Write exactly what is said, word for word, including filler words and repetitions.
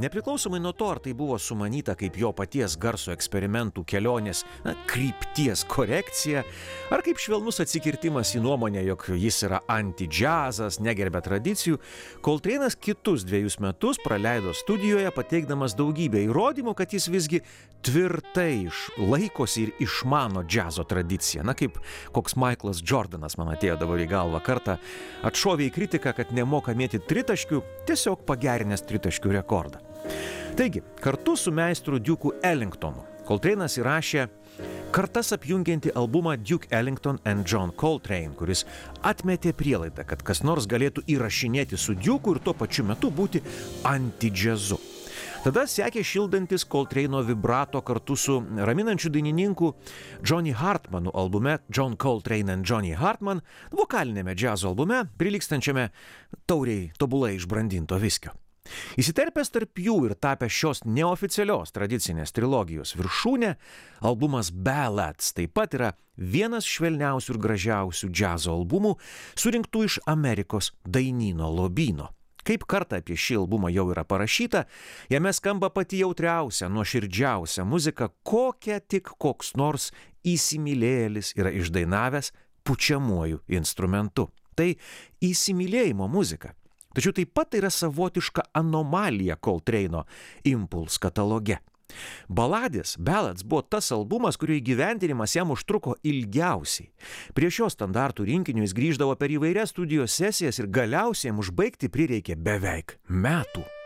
Nepriklausomai nuo to, ar tai buvo sumanyta kaip jo paties garso eksperimentų kelionės na, krypties korekcija, ar kaip švelnus atsikirtimas į nuomonę, jog jis yra anti-džiazas, negerbia tradicijų, Coltrane'as kitus dviejus metus praleido studijoje, pateikdamas daugybę įrodymų, kad jis visgi tvirtai laikosi ir išmano džiazo tradiciją. Na, kaip koks Michaelas Jordanas, man atėjo dabar į galvą kartą, atšovė į kritiką, kad nemoka mėtyti tritaškių, tiesiog pagerinęs tritaškių rekordą. Taigi, kartu su meistru Duke'u Ellingtonu Coltrane'as įrašė kartas apjungiantį albumą Duke Ellington and John Coltrane, kuris atmetė prielaidą, kad kas nors galėtų įrašinėti su Duke'u ir tuo pačiu metu būti anti-džiazu. Tada sekė šildantis Coltrane'o vibrato kartu su raminančiu dainininku Johnny Hartmanu albume John Coltrane and Johnny Hartman, vokalinėme džiazo albume, prilygstančiame tauriai tobulai išbrandinto viskio. Įsiterpęs tarp jų ir tapęs šios neoficialios tradicinės trilogijos viršūnė, albumas Ballads taip pat yra vienas švelniausių ir gražiausių džiazo albumų, surinktų iš Amerikos dainyno lobyno. Kaip kartą apie šį albumą jau yra parašyta, jame skamba pati jautriausia, nuoširdžiausia muzika, kokią tik koks nors įsimylėlis yra išdainavęs pučiamuoju instrumentu. Tai įsimylėjimo muzika. Tačiau taip pat yra savotiška anomalija Coltrane'o Impulse kataloge. Baladės, Ballads buvo tas albumas, kurio įgyvendinimas jam užtruko ilgiausiai. Prie šio standartų rinkinio jis grįždavo per įvairias studijos sesijas ir galiausiai jam užbaigti prireikė beveik metų.